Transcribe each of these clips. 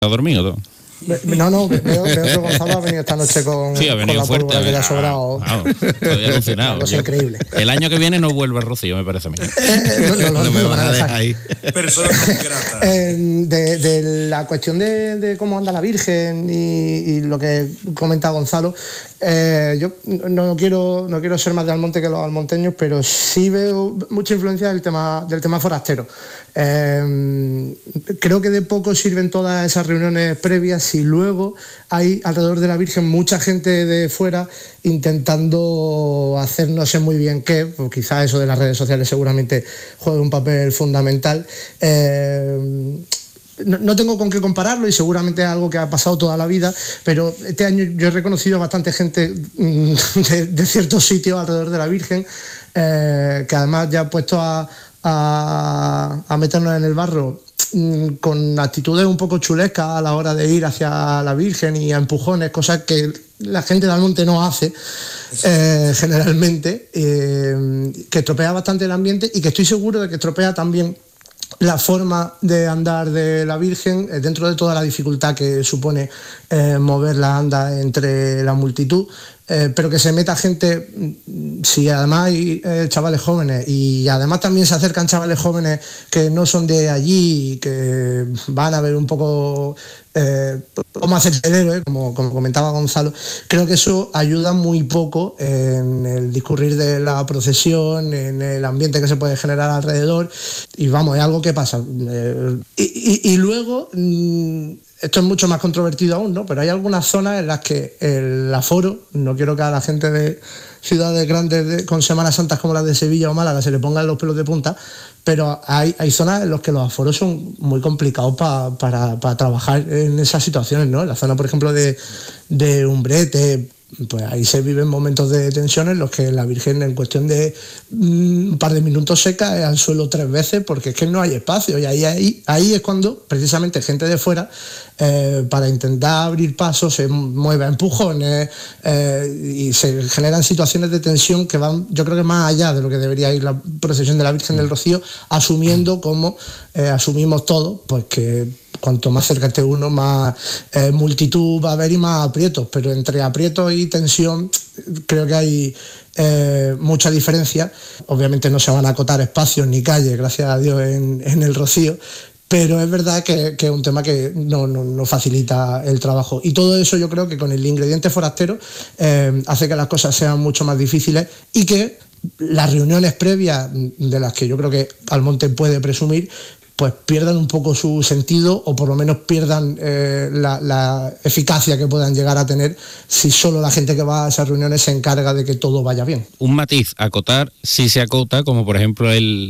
¿Ha dormido todo? No, veo que Gonzalo ha venido esta noche con, sí, ha venido con la fuerte, pólvora que le ha sobrado. Estoy alucinado. Es increíble. El año que viene no vuelve el Rocío, me parece a mí. No me van a dejar ahí. Personas gratas. De la cuestión de cómo anda la Virgen y lo que comenta Gonzalo, yo no quiero ser más de Almonte que los almonteños, pero sí veo mucha influencia del tema forastero. Creo que de poco sirven todas esas reuniones previas si luego hay alrededor de la Virgen mucha gente de fuera intentando hacer no sé muy bien qué, pues quizás eso de las redes sociales seguramente juegue un papel fundamental. No tengo con qué compararlo y seguramente es algo que ha pasado toda la vida, pero este año yo he reconocido bastante gente de ciertos sitios alrededor de la Virgen, que además ya ha puesto a meternos en el barro con actitudes un poco chulescas a la hora de ir hacia la Virgen y a empujones, cosas que la gente de Almonte no hace generalmente, que estropea bastante el ambiente y que estoy seguro de que estropea también la forma de andar de la Virgen dentro de toda la dificultad que supone mover la anda entre la multitud, pero que se meta gente, si además hay chavales jóvenes y además también se acercan chavales jóvenes que no son de allí y que van a ver un poco cómo hacerse el héroe, como comentaba Gonzalo. Creo que eso ayuda muy poco en el discurrir de la procesión, en el ambiente que se puede generar alrededor, y vamos, es algo que pasa. Y luego, esto es mucho más controvertido aún, ¿no? Pero hay algunas zonas en las que el aforo, no quiero que a la gente de ciudades grandes con Semanas Santas como las de Sevilla o Málaga se le pongan los pelos de punta, pero hay zonas en las que los aforos son muy complicados para trabajar en esas situaciones, ¿no? En la zona, por ejemplo, de Umbrete, pues ahí se viven momentos de tensión en los que la Virgen en cuestión de un par de minutos se cae al suelo 3 veces porque es que no hay espacio, y ahí es cuando precisamente gente de fuera para intentar abrir pasos se mueve a empujones y se generan situaciones de tensión que van, yo creo que más allá de lo que debería ir la procesión de la Virgen del Rocío, asumiendo como asumimos todos, pues que cuanto más cerca esté uno, más multitud va a haber y más aprietos, pero entre aprietos y tensión creo que hay mucha diferencia. Obviamente no se van a acotar espacios ni calles, gracias a Dios, en el Rocío, pero es verdad que es un tema que no facilita el trabajo. Y todo eso yo creo que con el ingrediente forastero hace que las cosas sean mucho más difíciles y que las reuniones previas, de las que yo creo que Almonte puede presumir, pues pierdan un poco su sentido, o por lo menos pierdan la eficacia que puedan llegar a tener si solo la gente que va a esas reuniones se encarga de que todo vaya bien. Un matiz, acotar, sí se acota, como por ejemplo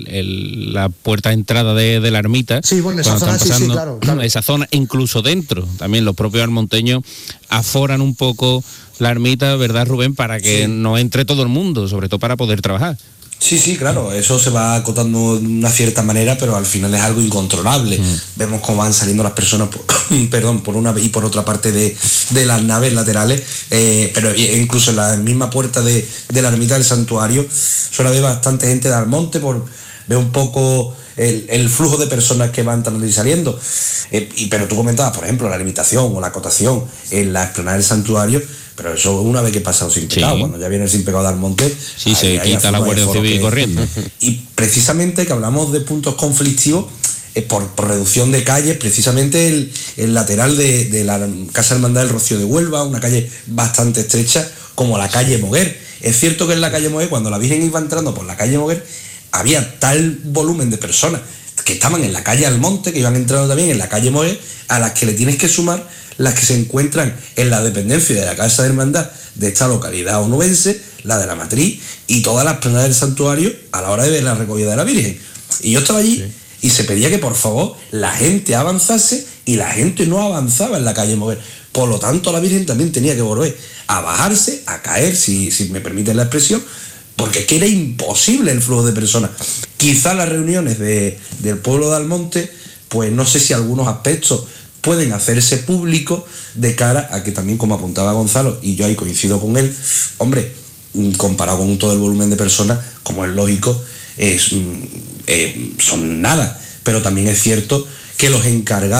la puerta de entrada de la ermita. Sí, bueno, esa zona sí, claro. Esa zona, incluso dentro, también los propios almonteños aforan un poco la ermita, ¿verdad, Rubén? Para que no entre todo el mundo, sobre todo para poder trabajar. Sí, claro, eso se va acotando de una cierta manera, pero al final es algo incontrolable. Vemos cómo van saliendo las personas por una y por otra parte de las naves laterales, pero incluso en la misma puerta de la ermita del santuario suele haber bastante gente de Almonte, ver un poco el flujo de personas que van entrando y saliendo. Pero tú comentabas, por ejemplo, la limitación o la acotación en la explanada del santuario, pero eso una vez que pasa sin pecado, cuando ya viene el sin pecado de Almonte, sí, se quita la Guardia Civil corriendo. Y precisamente que hablamos de puntos conflictivos, por reducción de calles, precisamente el lateral de la Casa Hermandad del Rocío de Huelva, una calle bastante estrecha, como la calle Moguer. Es cierto que en la calle Moguer, cuando la Virgen iba entrando por la calle Moguer, había tal volumen de personas que estaban en la calle Almonte, que iban entrando también en la calle Moguer, a las que le tienes que sumar las que se encuentran en la dependencia de la Casa de Hermandad de esta localidad onubense, la de la Matriz y todas las plenas del santuario a la hora de ver la recogida de la Virgen. Y yo estaba allí y se pedía que por favor la gente avanzase, y la gente no avanzaba en la calle Moguer. Por lo tanto, la Virgen también tenía que volver a bajarse, a caer, si me permiten la expresión, porque es que era imposible el flujo de personas. Quizá las reuniones del pueblo de Almonte, pues no sé si algunos aspectos pueden hacerse públicos de cara a que también, como apuntaba Gonzalo, y yo ahí coincido con él, hombre, comparado con todo el volumen de personas, como es lógico, son nada. Pero también es cierto que los encargados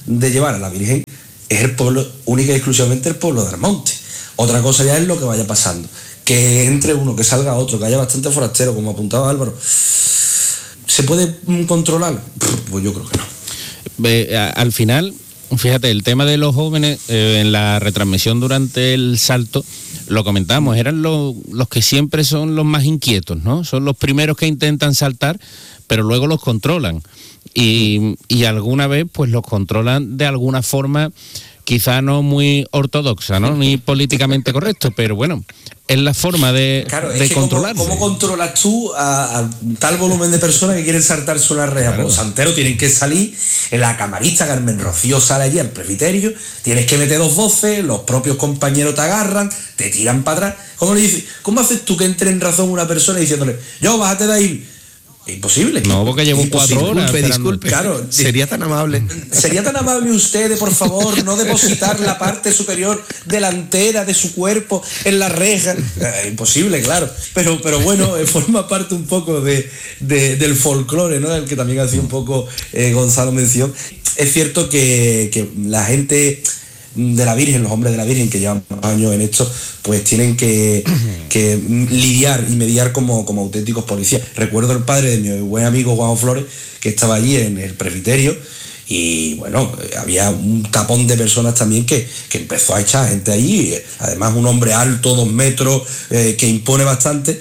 de llevar a la Virgen es el pueblo, única y exclusivamente el pueblo de Almonte. Otra cosa ya es lo que vaya pasando. Que entre uno, que salga otro, que haya bastante forastero, como apuntaba Álvaro. ¿Se puede controlar? Pues yo creo que no. Al final, fíjate, el tema de los jóvenes, en la retransmisión durante el salto, lo comentamos, eran los que siempre son los más inquietos, ¿no? Son los primeros que intentan saltar, pero luego los controlan. Y alguna vez, pues los controlan de alguna forma, quizá no muy ortodoxa, ¿no? Ni políticamente correcto, pero bueno, es la forma de controlarse. ¿Cómo controlas tú a tal volumen de personas que quieren saltarse una reja? Claro. Los santeros tienen que salir, en la camarista Carmen Rocío sale allí al presbiterio, tienes que meter 2 voces, los propios compañeros te agarran, te tiran para atrás. ¿Cómo le dices? ¿Cómo haces tú que entre en razón una persona diciéndole, yo, bájate de ahí? Imposible. No, porque llevo 4 horas. Disculpe, claro. Sería tan amable. ¿Sería tan amable usted de, por favor, no depositar la parte superior delantera de su cuerpo en la reja? Imposible, claro. Pero bueno, forma parte un poco del folclore, ¿no? Del que también hacía un poco Gonzalo mención. Es cierto que la gente de la Virgen, los hombres de la Virgen que llevan años en esto, pues tienen que lidiar y mediar como auténticos policías. Recuerdo el padre de mi buen amigo Juan Flores, que estaba allí en el presbiterio, y bueno, había un tapón de personas también que empezó a echar gente allí, además un hombre alto, 2 metros, que impone bastante,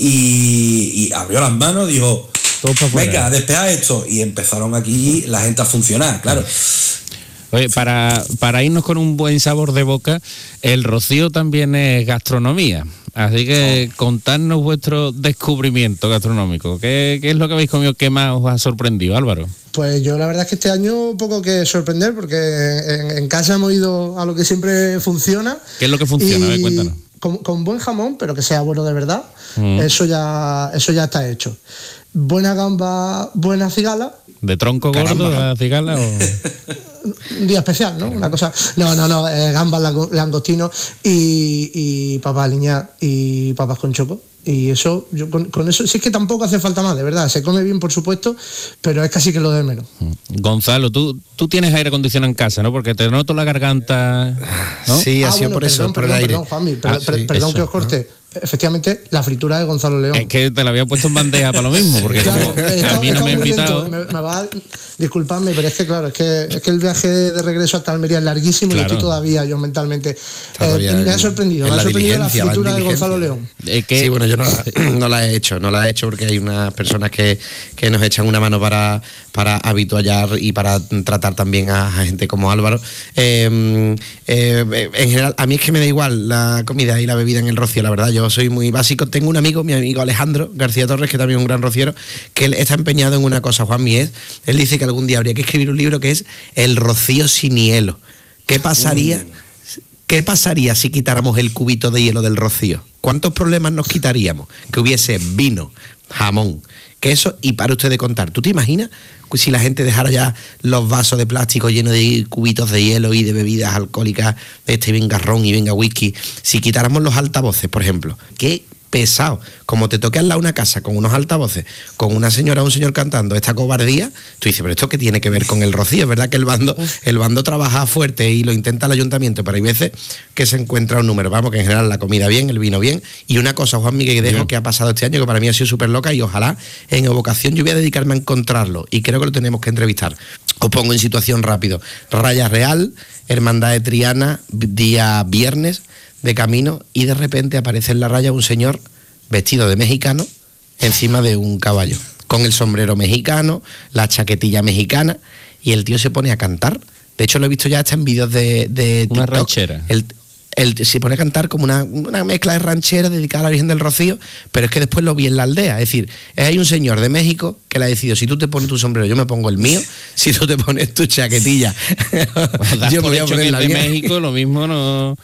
y abrió las manos, dijo, venga, despejad esto, y empezaron aquí la gente a funcionar, claro. Oye, para irnos con un buen sabor de boca, el Rocío también es gastronomía. Así que contadnos vuestro descubrimiento gastronómico. ¿Qué es lo que habéis comido que más os ha sorprendido, Álvaro? Pues yo la verdad es que este año poco que sorprender, porque en casa hemos ido a lo que siempre funciona. ¿Qué es lo que funciona? A ver, cuéntanos. Con buen jamón, pero que sea bueno de verdad. Eso ya está hecho. Buena gamba, buena cigala. ¿De tronco gordo la cigala o...? Un día especial, ¿no? Una cosa... No, gambas, langostinos y papas aliñadas y papas con choco. Y eso, yo con eso, sí es que tampoco hace falta más, de verdad. Se come bien, por supuesto, pero es casi que lo de menos. Gonzalo, tú tienes aire acondicionado en casa, ¿no? Porque te noto la garganta, ¿no? Sí, ha sido por eso, por el aire. Perdón, Juanmi, perdón que os corte. Efectivamente, la fritura de Gonzalo León. Es que te la había puesto en bandeja para lo mismo, porque claro, a mí no me ha invitado. Disculpadme, pero es que claro, es que el viaje de regreso hasta Almería es larguísimo, claro. Y estoy todavía yo mentalmente. Me ha sorprendido la fritura de Gonzalo León. Sí, bueno, yo no la he hecho porque hay unas personas que nos echan una mano para habituallar y para tratar también a gente como Álvaro. En general, a mí es que me da igual la comida y la bebida en el Rocío, la verdad. Yo soy muy básico. Tengo un amigo, mi amigo Alejandro García Torres, que también es un gran rociero, que él está empeñado en una cosa, Juan Mies. Él dice que algún día habría que escribir un libro que es El Rocío sin hielo. ¿Qué pasaría si quitáramos el cubito de hielo del Rocío? ¿Cuántos problemas nos quitaríamos? Que hubiese vino, jamón, queso y para usted de contar. ¿Tú te imaginas si la gente dejara ya los vasos de plástico llenos de cubitos de hielo y de bebidas alcohólicas, venga ron y venga whisky? Si quitáramos los altavoces, por ejemplo, qué pesado, como te toque al lado una casa con unos altavoces, con una señora o un señor cantando esta cobardía, tú dices, pero ¿esto qué tiene que ver con el Rocío? Es verdad que el bando trabaja fuerte y lo intenta el ayuntamiento, pero hay veces que se encuentra un número. Vamos, que en general la comida bien, el vino bien. Y una cosa, Juan Miguel, que dejo que ha pasado este año, que para mí ha sido súper loca, y ojalá en Evocación yo voy a dedicarme a encontrarlo, y creo que lo tenemos que entrevistar. Os pongo en situación rápido. Raya Real, Hermandad de Triana, día viernes, de camino, y de repente aparece en la raya un señor vestido de mexicano encima de un caballo, con el sombrero mexicano, la chaquetilla mexicana, y el tío se pone a cantar. De hecho, lo he visto ya hasta en vídeos de TikTok. Una ranchera. Él se pone a cantar como una mezcla de ranchera dedicada a la Virgen del Rocío, pero es que después lo vi en la aldea. Es decir, hay un señor de México que le ha decidido, si tú te pones tu sombrero, yo me pongo el mío, si tú te pones tu chaquetilla, yo me voy a poner la de México, lo mismo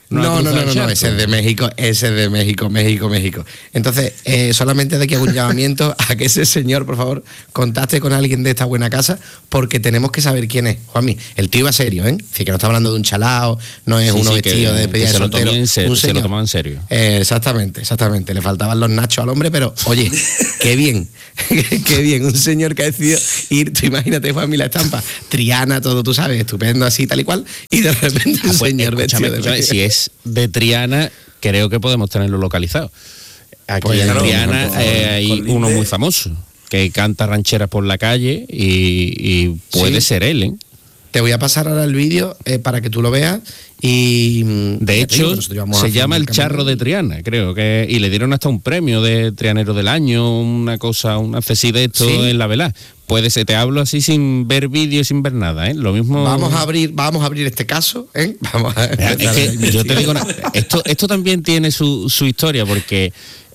No, ese es de México. Entonces, solamente de que hago un llamamiento a que ese señor, por favor, contacte con alguien de esta buena casa, porque tenemos que saber quién es. Juanmi, el tío iba serio, ¿eh? Es decir, que no está hablando de un chalao, no es uno vestido de despedida de soltero. Se lo tomaba en serio. Exactamente. Le faltaban los nachos al hombre, pero, oye, qué bien, un señor que ha decidido ir, tú imagínate, Juanmi, la estampa, Triana, todo, tú sabes, estupendo, así, tal y cual, y de repente un señor vestido de... Si es de Triana, creo que podemos tenerlo localizado. Aquí Pues en claro, Triana hay uno muy famoso que canta rancheras por la calle y puede ser él, ¿eh? Te voy a pasar ahora el vídeo para que tú lo veas y... De hecho, se llama El Charro de Triana, creo que, y le dieron hasta un premio de Trianero del Año, una accesí de esto en la velá. Puede ser, te hablo así sin ver vídeo, sin ver nada, ¿eh? Lo mismo... Vamos a abrir este caso, ¿eh? Es que yo te digo, esto también tiene su historia, porque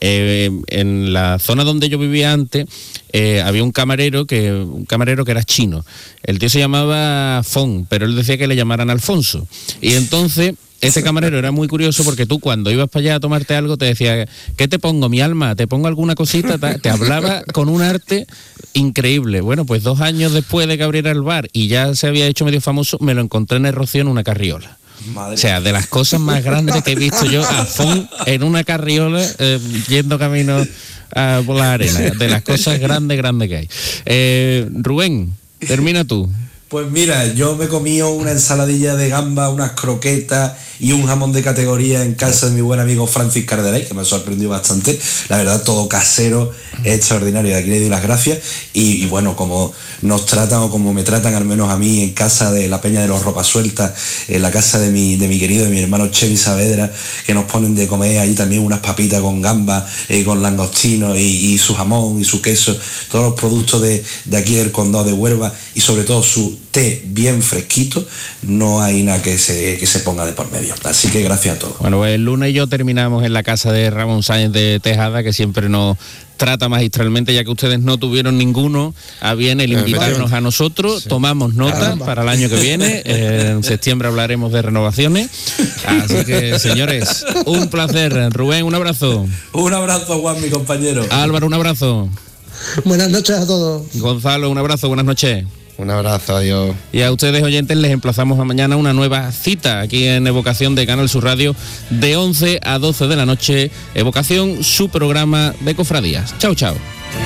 en la zona donde yo vivía antes había un camarero que era chino. El tío se llamaba Fon, pero él decía que le llamaran Alfonso. Y entonces ese camarero era muy curioso, porque tú cuando ibas para allá a tomarte algo te decía, ¿qué te pongo, mi alma? ¿Te pongo alguna cosita? Te hablaba con un arte increíble. Bueno, pues 2 años después de que abriera el bar y ya se había hecho medio famoso, me lo encontré en el Rocío en una carriola. Madre. O sea, de las cosas más grandes que he visto yo, a Fon en una carriola yendo camino por la arena. De las cosas grandes que hay. Rubén, termina tú. Pues mira, yo me comí una ensaladilla de gamba, unas croquetas y un jamón de categoría en casa de mi buen amigo Francis Cardelay, que me sorprendió bastante. La verdad, todo casero, extraordinario. Aquí le doy las gracias. Y bueno, como nos tratan o como me tratan al menos a mí en casa de la Peña de los Ropas Sueltas, en la casa de mi querido, de mi hermano Chevy Saavedra, que nos ponen de comer ahí también unas papitas con gamba, con langostino y su jamón y su queso, todos los productos de aquí del condado de Huelva, y sobre todo su té bien fresquito, no hay nada que se ponga de por medio. Así que gracias a todos. Bueno, pues el lunes y yo terminamos en la casa de Ramón Sáenz de Tejada, que siempre nos trata magistralmente, ya que ustedes no tuvieron ninguno a bien el invitarnos a nosotros. Tomamos nota para el año que viene. En septiembre hablaremos de renovaciones. Así que, señores, un placer. Rubén, un abrazo. Un abrazo, Juan, mi compañero. Álvaro, un abrazo. Buenas noches a todos. Gonzalo, un abrazo, buenas noches. Un abrazo, adiós. Y a ustedes, oyentes, les emplazamos a mañana una nueva cita aquí en Evocación de Canal Sur Radio, de 11 a 12 de la noche. Evocación, su programa de cofradías. Chao, chao.